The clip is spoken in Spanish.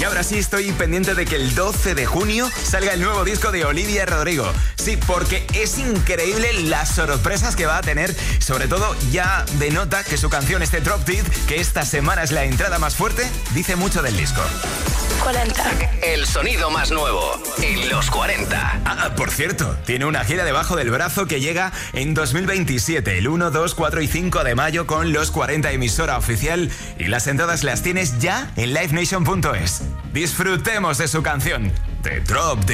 Y ahora sí estoy pendiente de que el 12 de junio salga el nuevo disco de Olivia Rodrigo. Sí, porque es increíble las sorpresas que va a tener. Sobre todo ya denota que su canción, este Drop Dead, que esta semana es la entrada más fuerte, dice mucho del disco. 40. El sonido más nuevo en los 40. Por cierto, tiene una gira debajo del brazo que llega en 2027, el 1, 2, 4 y 5 de mayo con los 40 emisora oficial, y las entradas las tienes ya en livenation.es. Disfrutemos de su canción, The Drop Dead.